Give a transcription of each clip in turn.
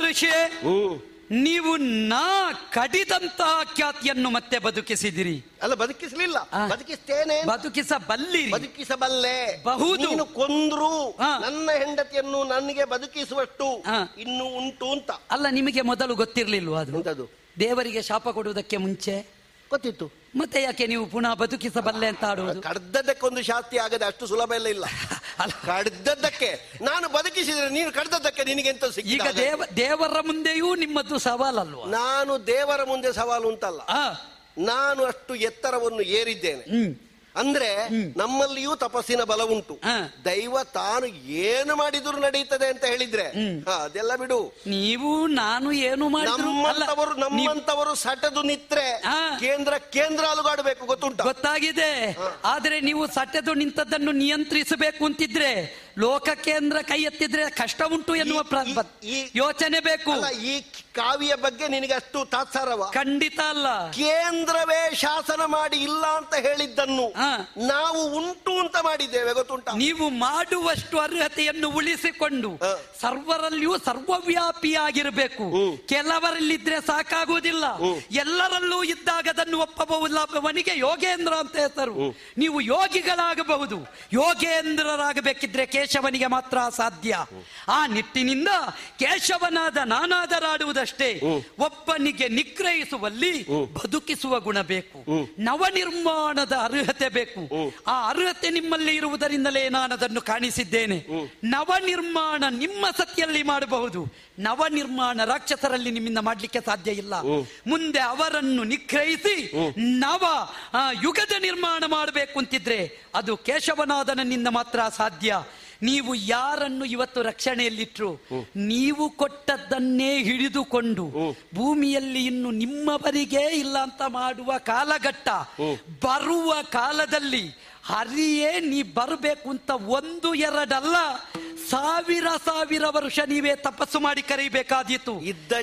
ಋಷಿ, ನೀವು ನಾ ಕಡಿದಂತಹ ಖ್ಯಾತಿಯನ್ನು ಮತ್ತೆ ಬದುಕಿಸಿದಿರಿ. ಅಲ್ಲ, ಬದುಕಿಸಲಿಲ್ಲ, ಬದುಕಿಸ್ತೇನೆ, ಬದುಕಿಸಬಲ್ಲೆ. ಬಹುದು ನೀನು ಕೊಂದ್ರು ನನ್ನ ಹೆಂಡತಿಯನ್ನು ನನಗೆ ಬದುಕಿಸುವಷ್ಟು ಇನ್ನು ಉಂಟು ಅಂತ. ಅಲ್ಲ, ನಿಮಗೆ ಮೊದಲು ಗೊತ್ತಿರ್ಲಿಲ್ವಾ ಅದು? ದೇವರಿಗೆ ಶಾಪ ಕೊಡುವುದಕ್ಕೆ ಮುಂಚೆ ಗೊತ್ತಿತ್ತು. ಮತ್ತೆ ಯಾಕೆ ನೀವು ಪುನಃ ಬದುಕಿಸಬಲ್ಲೆ ಅಂತ ಆಡುವುದು? ಕಡ್ದದ್ದಕ್ಕೊಂದು ಶಾಸ್ತಿ ಆಗದೆ ಅಷ್ಟು ಸುಲಭ ಎಲ್ಲ ಇಲ್ಲ. ಕಡ್ದದ್ದಕ್ಕೆ ನಾನು ಬದುಕಿಸಿದ್ರೆ ನೀನು ಕಡ್ದದ್ದಕ್ಕೆ ನಿನಗೆ ಎಂತ ಸಿಕ್ಕ? ಈಗ ದೇವರ ಮುಂದೆಯೂ ನಿಮ್ಮದ್ದು ಸವಾಲಲ್ವಾ? ನಾನು ದೇವರ ಮುಂದೆ ಸವಾಲು ಅಂತಲ್ಲ, ನಾನು ಅಷ್ಟು ಎತ್ತರವನ್ನು ಏರಿದ್ದೇನೆ. ಅಂದ್ರೆ ನಮ್ಮಲ್ಲಿಯೂ ತಪಸ್ಸಿನ ಬಲ ಉಂಟು. ದೈವ ತಾನು ಏನು ಮಾಡಿದ್ರು ನಡೀತದೆ ಅಂತ ಹೇಳಿದ್ರೆ ಅದೆಲ್ಲ ಬಿಡು. ನೀವು ನಾನು ಏನು ನಮ್ಮಂತವರು ಸಟದು ನಿತ್ರೆ ಕೇಂದ್ರ ಅಲುಗಾಡಬೇಕು, ಗೊತ್ತುಂಟು? ಗೊತ್ತಾಗಿದೆ. ಆದ್ರೆ ನೀವು ಸಟದು ನಿಂತದ್ದನ್ನು ನಿಯಂತ್ರಿಸಬೇಕು ಅಂತಿದ್ರೆ ಲೋಕ ಕೇಂದ್ರ ಕೈ ಎತ್ತಿದ್ರೆ ಕಷ್ಟ ಉಂಟು ಎನ್ನುವ ಯೋಚನೆ ಬೇಕು. ಈ ಕಾವ್ಯ ಬಗ್ಗೆ ನಿನಗೆ ಅಷ್ಟು ತಾತ್ಸಾರವ? ಖಂಡಿತ ಅಲ್ಲ. ಕೇಂದ್ರವೇ ಶಾಸನ ಮಾಡಿ ಇಲ್ಲ ಅಂತ ಹೇಳಿದ್ದನ್ನು ನಾವು ಉಂಟು ಅಂತ ಮಾಡಿದ್ದೇವೆ, ಗೊತ್ತುಂಟ? ನೀವು ಮಾಡುವಷ್ಟು ಅರ್ಹತೆಯನ್ನು ಉಳಿಸಿಕೊಂಡು ಸರ್ವರಲ್ಲಿಯೂ ಸರ್ವವ್ಯಾಪಿಯಾಗಿರಬೇಕು. ಕೆಲವರಲ್ಲಿದ್ರೆ ಸಾಕಾಗುವುದಿಲ್ಲ, ಎಲ್ಲರಲ್ಲೂ ಇದ್ದಾಗ ಅದನ್ನು ಒಪ್ಪಬಹುದವನಿಗೆ ಯೋಗೇಂದ್ರ ಅಂತ ಹೆಸರು. ನೀವು ಯೋಗಿಗಳಾಗಬಹುದು, ಯೋಗೇಂದ್ರರಾಗಬೇಕಿದ್ರೆ ಕೇಶವನಿಗೆ ಮಾತ್ರ ಸಾಧ್ಯ. ಆ ನಿಟ್ಟಿನಿಂದ ಕೇಶವನಾದ ನಾನಾದರಾಡುವುದಷ್ಟೇ. ಒಬ್ಬನಿಗೆ ನಿಗ್ರಹಿಸುವಲ್ಲಿ ಬದುಕಿಸುವ ಗುಣ ಬೇಕು, ನವನಿರ್ಮಾಣದ ಅರ್ಹತೆ ಬೇಕು. ಆ ಅರ್ಹತೆ ನಿಮ್ಮಲ್ಲಿ ಇರುವುದರಿಂದಲೇ ನಾನು ಅದನ್ನು ಕಾಣಿಸಿದ್ದೇನೆ. ನವನಿರ್ಮಾಣ ನಿಮ್ಮ ಸತಿಯಲ್ಲಿ ಮಾಡಬಹುದು, ನವನಿರ್ಮಾಣ ರಾಕ್ಷಸರಲ್ಲಿ ನಿಮ್ಮಿಂದ ಮಾಡ್ಲಿಕ್ಕೆ ಸಾಧ್ಯ ಇಲ್ಲ. ಮುಂದೆ ಅವರನ್ನು ನಿಗ್ರಹಿಸಿ ನವ ಯುಗದ ನಿರ್ಮಾಣ ಮಾಡಬೇಕು ಅಂತಿದ್ರೆ ಅದು ಕೇಶವನಾದನಿಂದ ಮಾತ್ರ ಸಾಧ್ಯ. ನೀವು ಯಾರನ್ನು ಇವತ್ತು ರಕ್ಷಣೆಯಲ್ಲಿಟ್ರು, ನೀವು ಕೊಟ್ಟದ್ದನ್ನೇ ಹಿಡಿದುಕೊಂಡು ಭೂಮಿಯಲ್ಲಿ ಇನ್ನು ನಿಮ್ಮವರಿಗೆ ಇಲ್ಲ ಅಂತ ಮಾಡುವ ಕಾಲಘಟ್ಟ ಬರುವ ಕಾಲದಲ್ಲಿ ಹರಿಯೇ ನೀ ಬರಬೇಕು ಅಂತ 1-2 ಸಾವಿರ ವರ್ಷ ನೀವೇ ತಪಸ್ಸು ಮಾಡಿ ಕರೀಬೇಕಾದೀತು. ಇದ್ದ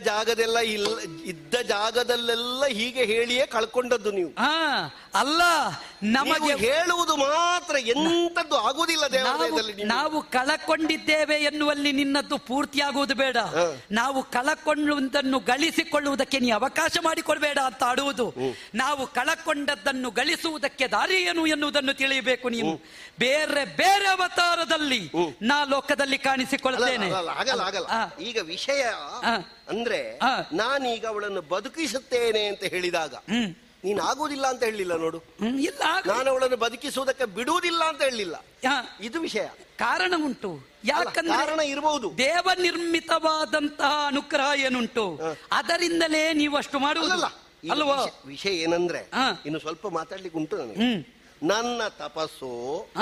ಜಾಗದಲ್ಲೆಲ್ಲ ಹೀಗೆ ಹೇಳಿಯೇ ಕಳ್ಕೊಂಡದ್ದು ನೀವು. ಅಲ್ಲ, ನಮಗೆ ಹೇಳುವುದು ಮಾತ್ರ ಎಂತದ್ದು ಆಗುವುದಿಲ್ಲ. ನಾವು ಕಳಕೊಂಡಿದ್ದೇವೆ ಎನ್ನುವಲ್ಲಿ ನಿನ್ನದ್ದು ಪೂರ್ತಿಯಾಗುವುದು ಬೇಡ. ನಾವು ಕಳಕೊಂಡದ್ದನ್ನು ಗಳಿಸಿಕೊಳ್ಳುವುದಕ್ಕೆ ನೀ ಅವಕಾಶ ಮಾಡಿಕೊಡ್ಬೇಡ ಅಂತ ಆಡುವುದು. ನಾವು ಕಳಕೊಂಡದ್ದನ್ನು ಗಳಿಸುವುದಕ್ಕೆ ದಾರಿ ಏನು ಎನ್ನುವುದನ್ನು ತಿಳಿಯಬೇಕು. ನೀವು ಬೇರೆ ಬೇರೆ ಅವತಾರದಲ್ಲಿ ನಾ ಲೋಕದಲ್ಲಿ ಕಾಣಿಸಿಕೊಳ್ಳುತ್ತೇನೆ. ಈಗ ವಿಷಯ ಅಂದ್ರೆ ನಾನೀಗ ಅವಳನ್ನು ಬದುಕಿಸುತ್ತೇನೆ ಅಂತ ಹೇಳಿದಾಗ ನೀನ್ ಆಗುವುದಿಲ್ಲ ಅಂತ ಹೇಳಲಿಲ್ಲ ನೋಡು. ನಾನು ಅವಳನ್ನು ಬದುಕಿಸುವುದಕ್ಕೆ ಬಿಡುವುದಿಲ್ಲ ಅಂತ ಹೇಳಲಿಲ್ಲ. ಇದು ವಿಷಯ. ಕಾರಣ ಉಂಟು. ಯಾಕಂದ್ರೆ ಕಾರಣ ಇರಬಹುದು. ದೇವ ನಿರ್ಮಿತವಾದಂತಹ ಅನುಗ್ರಹ ಏನುಂಟು ಅದರಿಂದಲೇ ನೀವು ಅಷ್ಟು ಮಾಡುವುದಿಲ್ಲ ಅಲ್ವಾ? ವಿಷಯ ಏನಂದ್ರೆ ಇನ್ನು ಸ್ವಲ್ಪ ಮಾತಾಡ್ಲಿಕ್ಕೆ ಉಂಟು ನನಗೆ. ನನ್ನ ತಪಸ್ಸು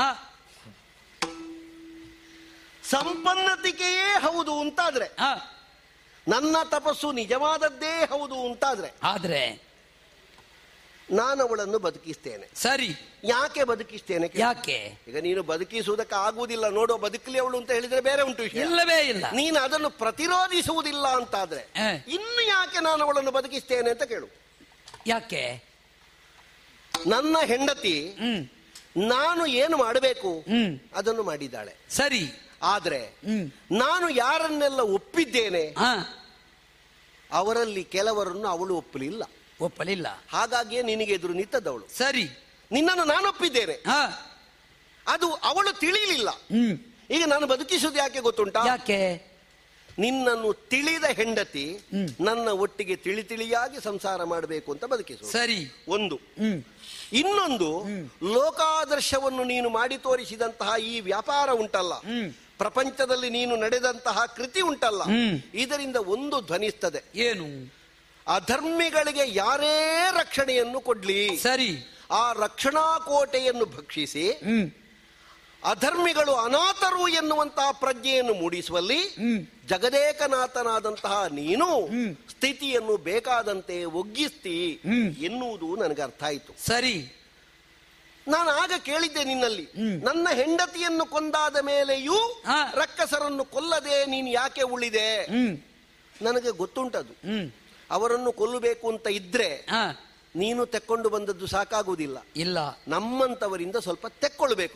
ಸಂಪನ್ನತಿಕೆಯೇ ಹೌದು ಅಂತಾದ್ರೆ, ನನ್ನ ತಪಸ್ಸು ನಿಜವಾದದ್ದೇ ಹೌದು ಅಂತಾದ್ರೆ ನಾನು ಅವಳನ್ನು ಬದುಕಿಸ್ತೇನೆ. ಸರಿ, ಯಾಕೆ ಬದುಕಿಸ್ತೇನೆ? ಯಾಕೆ? ಈಗ ನೀನು ಬದುಕಿಸುವುದಕ್ಕೆ ಆಗುವುದಿಲ್ಲ ನೋಡೋ, ಬದುಕಲಿ ಅವಳು ಅಂತ ಹೇಳಿದ್ರೆ ಬೇರೆ ಉಂಟು ವಿಷಯ. ಇಲ್ಲವೇ ಇಲ್ಲ. ನೀನು ಅದನ್ನು ಪ್ರತಿರೋಧಿಸುವುದಿಲ್ಲ ಅಂತಾದ್ರೆ ಇನ್ನು ಯಾಕೆ ನಾನು ಅವಳನ್ನು ಬದುಕಿಸ್ತೇನೆ ಅಂತ ಕೇಳು. ಯಾಕೆ? ನನ್ನ ಹೆಂಡತಿ ನಾನು ಏನು ಮಾಡಬೇಕು ಅದನ್ನು ಮಾಡಿದ್ದಾಳೆ. ಸರಿ, ಆದ್ರೆ ನಾನು ಯಾರನ್ನೆಲ್ಲ ಒಪ್ಪಿದ್ದೇನೆ ಅವರಲ್ಲಿ ಕೆಲವರನ್ನು ಅವಳು ಒಪ್ಪಲಿಲ್ಲ. ಹಾಗಾಗಿಯೇ ನಿನಗೆ ಎದುರು ನಿಂತದ್ದವಳು. ಸರಿ, ನಿನ್ನನ್ನು ನಾನು ಒಪ್ಪಿದ್ದೇನೆ, ಅದು ಅವಳು ತಿಳಿಯಲಿಲ್ಲ. ಈಗ ನಾನು ಬದುಕಿಸುವುದು ಯಾಕೆ ಗೊತ್ತುಂಟಾ? ಯಾಕೆ? ನಿನ್ನನ್ನು ತಿಳಿದ ಹೆಂಡತಿ ನನ್ನ ಒಟ್ಟಿಗೆ ತಿಳಿಯಾಗಿ ಸಂಸಾರ ಮಾಡಬೇಕು ಅಂತ ಬದುಕಿಸು. ಸರಿ, ಒಂದು. ಇನ್ನೊಂದು, ಲೋಕಾದರ್ಶವನ್ನು ನೀನು ಮಾಡಿ ತೋರಿಸಿದಂತಹ ಈ ವ್ಯಾಪಾರ ಉಂಟಲ್ಲ, ಪ್ರಪಂಚದಲ್ಲಿ ನೀನು ನಡೆದಂತಹ ಕೃತಿ ಉಂಟಲ್ಲ, ಇದರಿಂದ ಒಂದು ಧ್ವನಿಸ್ತದೆ. ಏನು? ಅಧರ್ಮಿಗಳಿಗೆ ಯಾರೇ ರಕ್ಷಣೆಯನ್ನು ಕೊಡ್ಲಿ, ಸರಿ, ಆ ರಕ್ಷಣಾ ಕೋಟೆಯನ್ನು ಭಕ್ಷಿಸಿ ಅಧರ್ಮಿಗಳು ಅನಾಥರು ಎನ್ನುವಂತಹ ಪ್ರಜ್ಞೆಯನ್ನು ಮೂಡಿಸುವಲ್ಲಿ ಜಗದೇಕನಾಥನಾದಂತಹ ನೀನು ಸ್ಥಿತಿಯನ್ನು ಬೇಕಾದಂತೆ ಒಗ್ಗಿಸ್ತಿ ಎನ್ನುವುದು ನನಗೆ ಅರ್ಥ ಆಯಿತು. ಸರಿ, ನಾನು ಆಗ ಕೇಳಿದ್ದೆ ನಿನ್ನಲ್ಲಿ, ನನ್ನ ಹೆಂಡತಿಯನ್ನು ಕೊಂದಾದ ಮೇಲೆಯೂ ರಕ್ಕಸರನ್ನು ಕೊಲ್ಲದೆ ನೀನು ಯಾಕೆ ಉಳಿದೆ? ನನಗೆ ಗೊತ್ತುಂಟದು. ಅವರನ್ನು ಕೊಲ್ಲಬೇಕು ಅಂತ ಇದ್ರೆ ನೀನು ತೆಕ್ಕೊಂಡು ಬಂದದ್ದು ಸಾಕಾಗುವುದಿಲ್ಲ, ಇಲ್ಲ, ನಮ್ಮಂತವರಿಂದ ಸ್ವಲ್ಪ ತೆಕ್ಕೊಳ್ಬೇಕು.